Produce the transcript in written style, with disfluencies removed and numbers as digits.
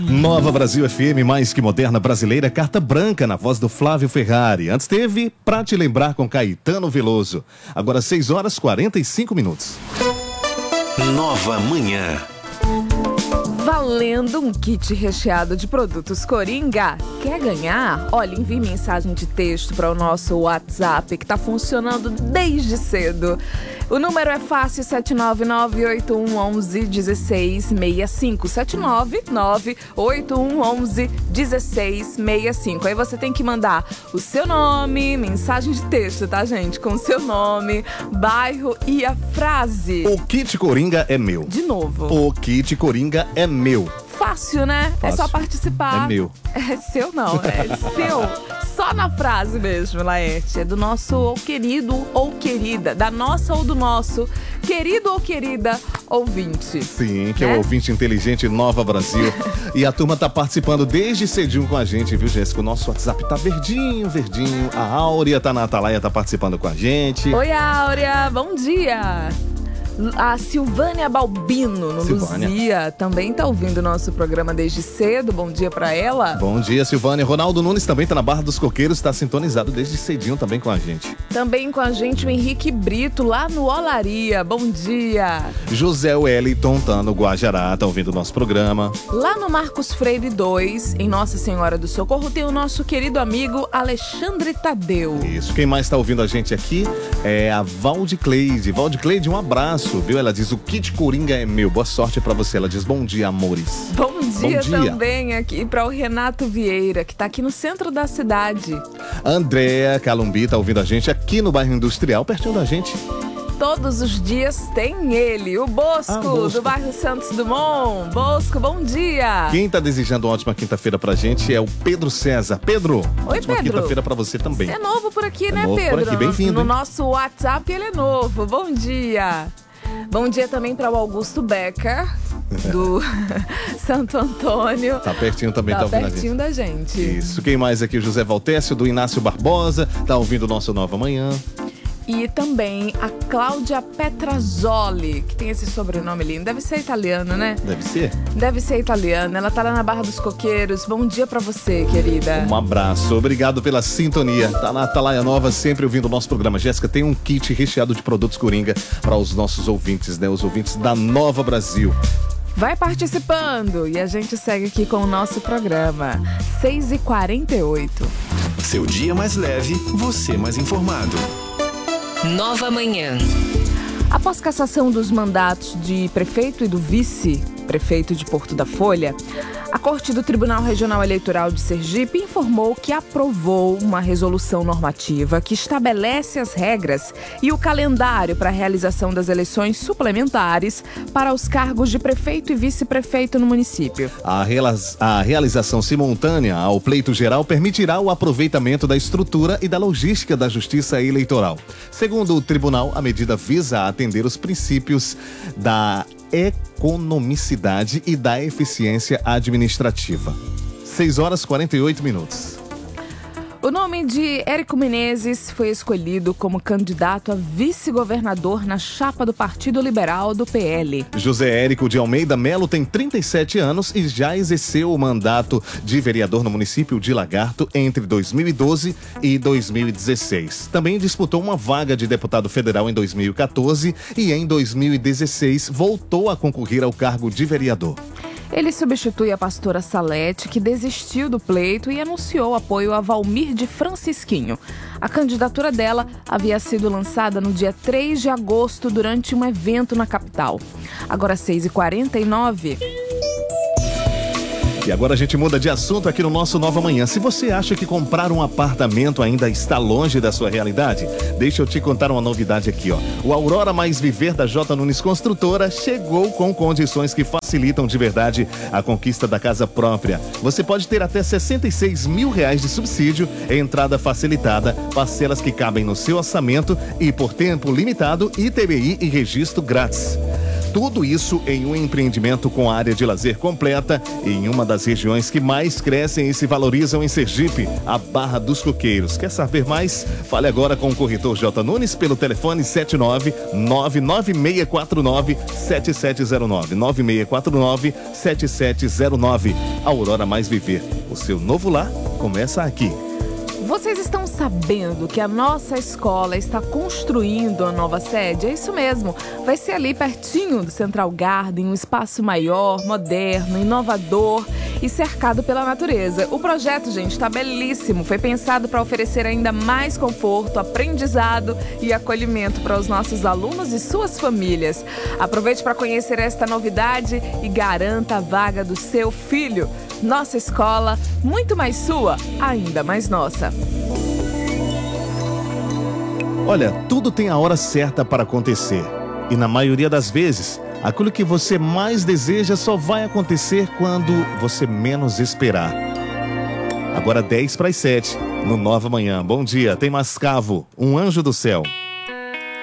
Nova Brasil FM, mais que moderna brasileira, carta branca na voz do Flávio Ferrari. Antes teve Pra Te Lembrar com Caetano Veloso. Agora 6h45. Nova Manhã. Valendo um kit recheado de produtos Coringa. Quer ganhar? Olha, envie mensagem de texto para o nosso WhatsApp, que está funcionando desde cedo. O número é fácil, 79981111665. 79981111665. Aí você tem que mandar o seu nome, mensagem de texto, tá, gente? Com o seu nome, bairro e a frase. O kit Coringa é meu. De novo. O kit Coringa é meu. Fácil, né? Fácil. É só participar. É meu. É seu não, é seu. Só na frase mesmo, Laerte. É do nosso querido ou querida, da nossa ou do nosso querido ou querida ouvinte. Sim, que é o ouvinte inteligente Nova Brasil. E a turma tá participando desde cedinho com a gente, viu, Jéssica? O nosso WhatsApp tá verdinho. A Áurea tá na Atalaia, tá participando com a gente. Oi, Áurea, bom dia. A Silvânia Balbino, no Luzia, também tá ouvindo o nosso programa desde cedo. Bom dia pra ela. Bom dia, Silvânia. Ronaldo Nunes também tá na Barra dos Coqueiros, tá sintonizado desde cedinho também com a gente. Também com a gente o Henrique Brito, lá no Olaria. Bom dia. José Wellington tá no Guajará, tá ouvindo o nosso programa. Lá no Marcos Freire 2, em Nossa Senhora do Socorro, tem o nosso querido amigo Alexandre Tadeu. Isso. Quem mais tá ouvindo a gente aqui é a Valdicleide. Valdicleide, um abraço. Viu? Ela diz, o kit Coringa é meu. Boa sorte pra você. Ela diz, bom dia, amores. Bom dia também aqui para o Renato Vieira, que tá aqui no centro da cidade. Andréa Calumbi tá ouvindo a gente aqui no bairro Industrial, pertinho da gente. Todos os dias tem ele, o Bosco, do bairro Santos Dumont. Bosco, bom dia. Quem tá desejando uma ótima quinta-feira pra gente é o Pedro César. Pedro, oi, ótima Pedro. Quinta-feira pra você também. É novo por aqui, né, novo Pedro? Por aqui, bem-vindo. No nosso WhatsApp ele é novo. Bom dia. Bom dia também para o Augusto Becker, do Santo Antônio. Tá pertinho também, tá ouvindo a gente. Pertinho da gente. Isso. Quem mais aqui? José Valtécio, do Inácio Barbosa, tá ouvindo o nosso Nova Manhã. E também a Cláudia Petrazzoli, que tem esse sobrenome lindo. Deve ser italiano, né? Deve ser? Deve ser italiana. Ela tá lá na Barra dos Coqueiros. Bom dia pra você, querida. Um abraço. Obrigado pela sintonia. Tá na Atalaia Nova, sempre ouvindo o nosso programa. Jéssica, tem um kit recheado de produtos Coringa para os nossos ouvintes, né? Os ouvintes da Nova Brasil. Vai participando e a gente segue aqui com o nosso programa. 6h48. Seu dia mais leve, você mais informado. Nova Manhã. Após cassação dos mandatos de prefeito e do vice-prefeito de Porto da Folha, a Corte do Tribunal Regional Eleitoral de Sergipe informou que aprovou uma resolução normativa que estabelece as regras e o calendário para a realização das eleições suplementares para os cargos de prefeito e vice-prefeito no município. A realização simultânea ao pleito geral permitirá o aproveitamento da estrutura e da logística da Justiça Eleitoral. Segundo o tribunal, a medida visa atender os princípios da economicidade e da eficiência administrativa. 6h48. O nome de Érico Menezes foi escolhido como candidato a vice-governador na chapa do Partido Liberal do PL. José Érico de Almeida Melo tem 37 anos e já exerceu o mandato de vereador no município de Lagarto entre 2012 e 2016. Também disputou uma vaga de deputado federal em 2014 e em 2016 voltou a concorrer ao cargo de vereador. Ele substitui a pastora Salete, que desistiu do pleito e anunciou apoio a Valmir de Francisquinho. A candidatura dela havia sido lançada no dia 3 de agosto durante um evento na capital. Agora 6h49. E agora a gente muda de assunto aqui no nosso Nova Manhã. Se você acha que comprar um apartamento ainda está longe da sua realidade, deixa eu te contar uma novidade aqui, ó. O Aurora Mais Viver da J. Nunes Construtora chegou com condições que facilitam de verdade a conquista da casa própria. Você pode ter até R$66 mil de subsídio, entrada facilitada, parcelas que cabem no seu orçamento e por tempo limitado, ITBI e registro grátis. Tudo isso em um empreendimento com área de lazer completa e em uma das regiões que mais crescem e se valorizam em Sergipe, a Barra dos Coqueiros. Quer saber mais? Fale agora com o corretor J. Nunes pelo telefone 79996497709. 9649-7709. Aurora Mais Viver. O seu novo lar começa aqui. Vocês estão sabendo que a nossa escola está construindo uma nova sede? É isso mesmo. Vai ser ali pertinho do Central Garden, um espaço maior, moderno, inovador e cercado pela natureza. O projeto, gente, está belíssimo. Foi pensado para oferecer ainda mais conforto, aprendizado e acolhimento para os nossos alunos e suas famílias. Aproveite para conhecer esta novidade e garanta a vaga do seu filho. Nossa escola, muito mais sua, ainda mais nossa. Olha, tudo tem a hora certa para acontecer. E na maioria das vezes, aquilo que você mais deseja só vai acontecer quando você menos esperar. Agora 10 para as 7, no Nova Manhã. Bom dia, tem Mascavo, um anjo do céu.